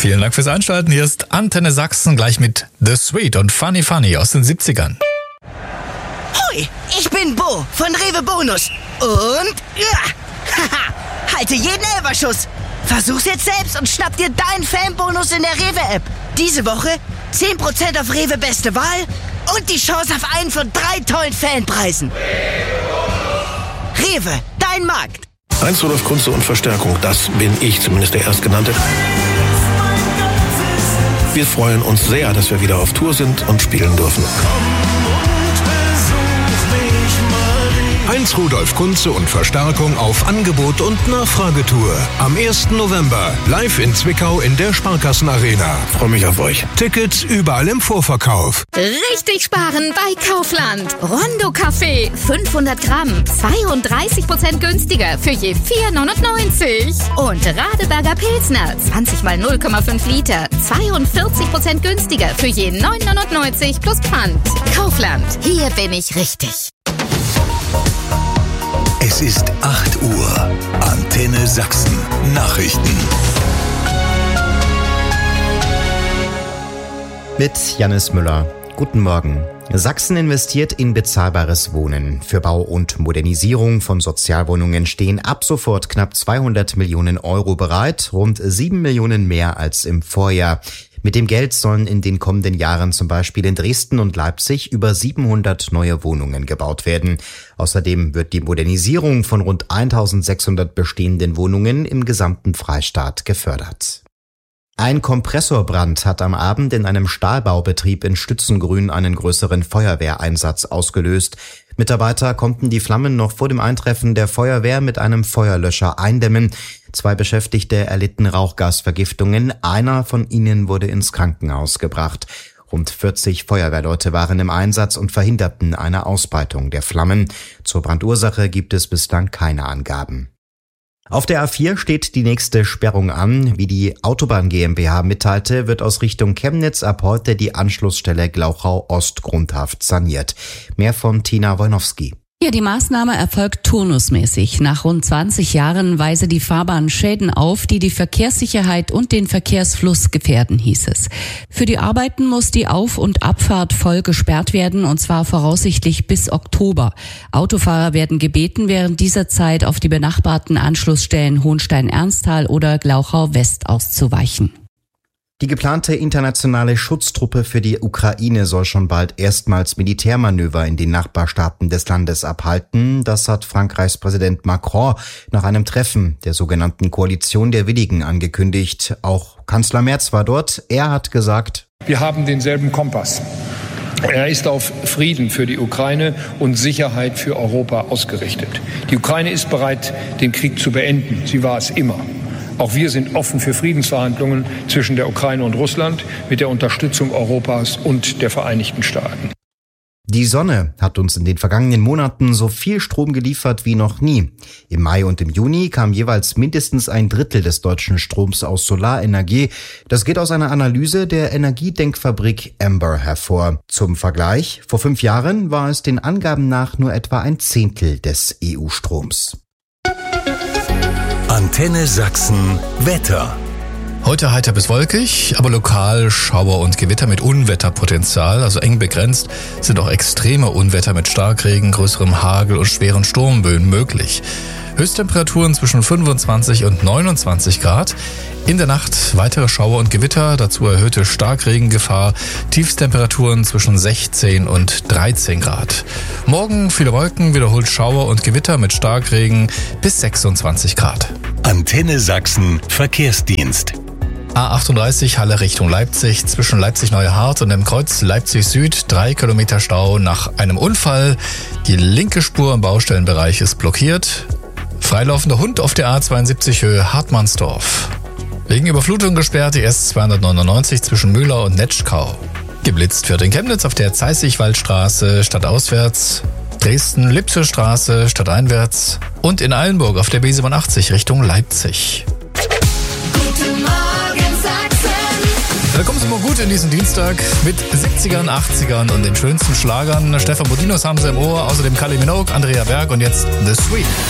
Vielen Dank fürs Einschalten. Hier ist Antenne Sachsen gleich mit The Sweet und Funny Funny aus den 70ern. Hoi, ich bin Bo von Rewe Bonus. Und halte jeden Elferschuss. Versuch's jetzt selbst und schnapp dir deinen Fanbonus in der Rewe-App. Diese Woche 10% auf Rewe Beste Wahl und die Chance auf einen von 3 tollen Fanpreisen. Rewe, dein Markt. Heinz Rudolf Kunze und Verstärkung, das bin ich, zumindest der Erstgenannte. Wir freuen uns sehr, dass wir wieder auf Tour sind und spielen dürfen. Heinz Rudolf Kunze und Verstärkung auf Angebot und Nachfragetour. Am 1. November live in Zwickau in der Sparkassenarena. Freue mich auf euch. Tickets überall im Vorverkauf. Richtig sparen bei Kaufland. Rondo Kaffee 500 Gramm, 32% günstiger für je 4,99. Und Radeberger Pilsner 20 mal 0,5 Liter, 42% günstiger für je 9,99 plus Pfand. Kaufland, hier bin ich richtig. Es ist 8 Uhr. Antenne Sachsen. Nachrichten. Mit Jannis Müller. Guten Morgen. Sachsen investiert in bezahlbares Wohnen. Für Bau und Modernisierung von Sozialwohnungen stehen ab sofort knapp 200 Millionen Euro bereit, rund 7 Millionen mehr als im Vorjahr. Mit dem Geld sollen in den kommenden Jahren zum Beispiel in Dresden und Leipzig über 700 neue Wohnungen gebaut werden. Außerdem wird die Modernisierung von rund 1600 bestehenden Wohnungen im gesamten Freistaat gefördert. Ein Kompressorbrand hat am Abend in einem Stahlbaubetrieb in Stützengrün einen größeren Feuerwehreinsatz ausgelöst. Mitarbeiter konnten die Flammen noch vor dem Eintreffen der Feuerwehr mit einem Feuerlöscher eindämmen. 2 Beschäftigte erlitten Rauchgasvergiftungen. Einer von ihnen wurde ins Krankenhaus gebracht. Rund 40 Feuerwehrleute waren im Einsatz und verhinderten eine Ausbreitung der Flammen. Zur Brandursache gibt es bislang keine Angaben. Auf der A4 steht die nächste Sperrung an. Wie die Autobahn GmbH mitteilte, wird aus Richtung Chemnitz ab heute die Anschlussstelle Glauchau Ost grundhaft saniert. Mehr von Tina Wojnowski. Ja, die Maßnahme erfolgt turnusmäßig. Nach rund 20 Jahren weise die Fahrbahn Schäden auf, die die Verkehrssicherheit und den Verkehrsfluss gefährden, hieß es. Für die Arbeiten muss die Auf- und Abfahrt voll gesperrt werden, und zwar voraussichtlich bis Oktober. Autofahrer werden gebeten, während dieser Zeit auf die benachbarten Anschlussstellen Hohenstein-Ernsthal oder Glauchau-West auszuweichen. Die geplante internationale Schutztruppe für die Ukraine soll schon bald erstmals Militärmanöver in den Nachbarstaaten des Landes abhalten. Das hat Frankreichs Präsident Macron nach einem Treffen der sogenannten Koalition der Willigen angekündigt. Auch Kanzler Merz war dort. Er hat gesagt: Wir haben denselben Kompass. Er ist auf Frieden für die Ukraine und Sicherheit für Europa ausgerichtet. Die Ukraine ist bereit, den Krieg zu beenden. Sie war es immer. Auch wir sind offen für Friedensverhandlungen zwischen der Ukraine und Russland mit der Unterstützung Europas und der Vereinigten Staaten. Die Sonne hat uns in den vergangenen Monaten so viel Strom geliefert wie noch nie. Im Mai und im Juni kam jeweils mindestens ein Drittel des deutschen Stroms aus Solarenergie. Das geht aus einer Analyse der Energiedenkfabrik Amber hervor. Zum Vergleich: Vor 5 Jahren war es den Angaben nach nur etwa ein Zehntel des EU-Stroms. Antenne Sachsen Wetter. Heute heiter bis wolkig, aber lokal Schauer und Gewitter mit Unwetterpotenzial, also eng begrenzt, sind auch extreme Unwetter mit Starkregen, größerem Hagel und schweren Sturmböen möglich. Höchsttemperaturen zwischen 25 und 29 Grad. In der Nacht weitere Schauer und Gewitter, dazu erhöhte Starkregengefahr, Tiefstemperaturen zwischen 16 und 13 Grad. Morgen viele Wolken, wiederholt Schauer und Gewitter mit Starkregen bis 26 Grad. Antenne Sachsen Verkehrsdienst. A38 Halle Richtung Leipzig, zwischen Leipzig-Neuhardt und dem Kreuz Leipzig Süd, 3 Kilometer Stau nach einem Unfall. Die linke Spur im Baustellenbereich ist blockiert. Freilaufender Hund auf der A72 Höhe Hartmannsdorf. Wegen Überflutung gesperrt die S299 zwischen Mühlau und Netschkau. Geblitzt wird in Chemnitz auf der Zeißigwaldstraße stadtauswärts, Dresden-Lipse Straße stadteinwärts und in Eilenburg auf der B87 Richtung Leipzig. Guten Morgen Sachsen. Da kommen Sie mal gut in diesen Dienstag mit 70ern, 80ern und den schönsten Schlagern. Stefan Bodinos haben Sie im Ohr, außerdem Kylie Minogue, Andrea Berg und jetzt The Sweet.